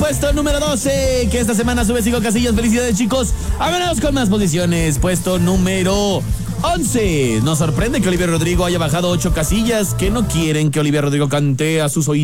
puesto número 12, que esta semana sube 5 casillas. Felicidades, chicos. Vámonos con más posiciones. Puesto número 11. Nos sorprende que Olivia Rodrigo haya bajado 8 casillas. Que no quieren que Olivia Rodrigo cante a sus oídos.